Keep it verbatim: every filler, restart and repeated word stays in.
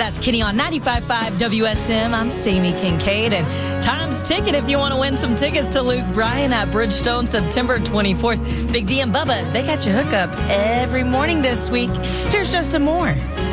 That's Kenny on ninety-five point five W S M. I'm Sammy Kincaid, and time's ticking if you want to win some tickets to Luke Bryan at Bridgestone September twenty-fourth. Big D and Bubba, they got your hookup every morning this week. Here's Justin Moore.